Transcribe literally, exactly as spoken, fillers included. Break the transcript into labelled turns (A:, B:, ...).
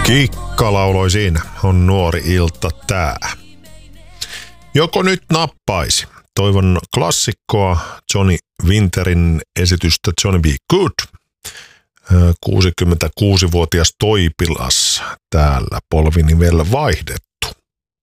A: Kikka lauloi siinä, on nuori ilta tää. Joko nyt nappaisi? Toivon klassikkoa Johnny Winterin esitystä Johnny B. Good. kuusikymmentäkuusivuotias Toipilas täällä polvinivel vaihdet.